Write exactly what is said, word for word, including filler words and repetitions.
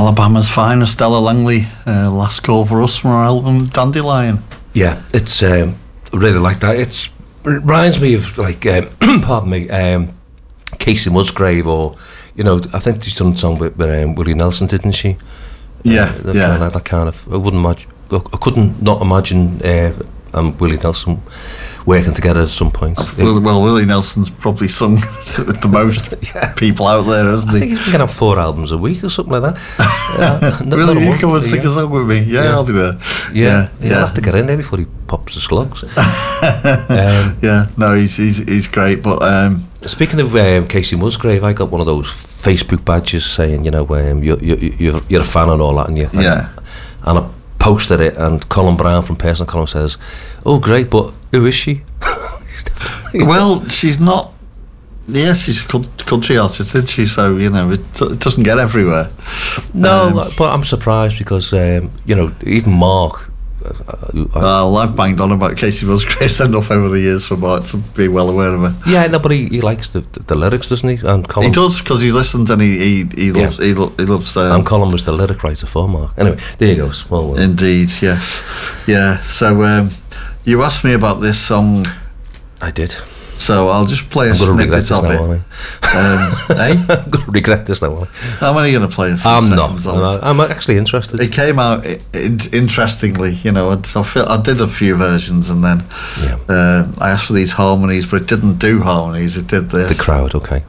Alabama's finest, Stella Langley, uh, Last Call for Us from her album Dandelion. Yeah, it's um, really like that. It's, it reminds me of like, um, pardon me, um, Casey Musgrave, or you know, I think she's done a song with, with um, Willie Nelson, didn't she? Yeah, uh, that yeah. Kind of, that kind of. I wouldn't imagine. I couldn't not imagine uh, and Willie Nelson working together at some point. Well, well, Willie Nelson's probably sung the most yeah. people out there, hasn't he? I think he's going to have four albums a week or something like that. Uh, Willie, you come and sing a song with me. Yeah, yeah. I'll be there. Yeah, yeah. He'll yeah. have to get in there before he pops the slugs. um, yeah, no, he's he's he's great. But um, speaking of um, Casey Musgrave, I got one of those Facebook badges saying, you know, um, you're, you're you're a fan and all that, and you yeah, and I posted it, and Colin Brown from Personal Column says, "Oh, great, but who is she?" Well, she's not. Yeah, she's a country artist, isn't she? So you know, it, it doesn't get everywhere. No, um, but I'm surprised because um, you know, even Mark. Uh, well, I've banged on about Casey Musgrave's enough over the years for Mark to be well aware of her. Yeah, no, but he, he likes the, the, the lyrics, doesn't he? And Colin, he does, because he listens and he he, he loves yeah. he, lo- he loves. Um, and Colin was the lyric writer for Mark. Anyway, there you go. Well, well. Indeed, yes, yeah. So um, you asked me about this song. I did. So I'll just play a I'm snippet of now, it. Um, hey? I'm going to regret this now. I'm only going to play a few I'm seconds not. on it. I'm actually interested. It came out I- I- interestingly, you know. I, I, feel, I did a few versions, and then yeah. uh, I asked for these harmonies, but it didn't do harmonies. It did this. The crowd, okay.